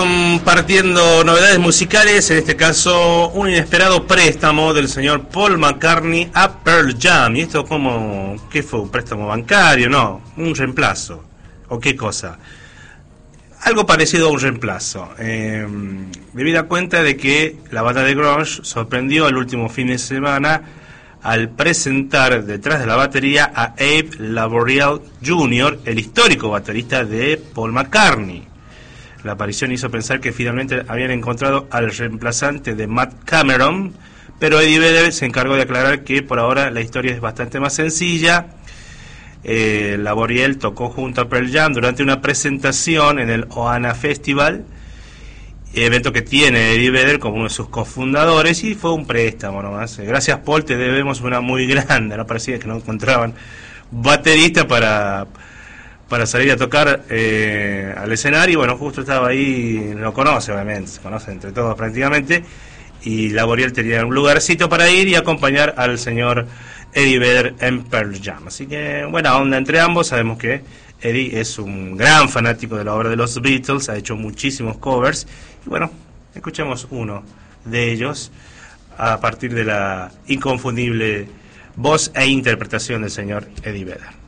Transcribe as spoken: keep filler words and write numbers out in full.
compartiendo novedades musicales, en este caso un inesperado préstamo del señor Paul McCartney a Pearl Jam. ¿Y esto como qué fue? ¿Un préstamo bancario? No, un reemplazo. ¿O qué cosa? Algo parecido a un reemplazo. Eh, debida cuenta de que la banda de grunge sorprendió el último fin de semana al presentar detrás de la batería a Abe Laboriel junior, el histórico baterista de Paul McCartney. La aparición hizo pensar que finalmente habían encontrado al reemplazante de Matt Cameron, pero Eddie Vedder se encargó de aclarar que por ahora la historia es bastante más sencilla. Eh, Laboriel tocó junto a Pearl Jam durante una presentación en el Oana Festival, evento que tiene Eddie Vedder como uno de sus cofundadores, y fue un préstamo nomás. Gracias, Paul, te debemos una muy grande. No parecía que no encontraban baterista para... para salir a tocar eh, al escenario, y bueno, justo estaba ahí, lo conoce obviamente, se conoce entre todos prácticamente, y Laboriel tenía un lugarcito para ir y acompañar al señor Eddie Vedder en Pearl Jam. Así que buena onda entre ambos. Sabemos que Eddie es un gran fanático de la obra de los Beatles, ha hecho muchísimos covers, y bueno, escuchemos uno de ellos a partir de la inconfundible voz e interpretación del señor Eddie Vedder.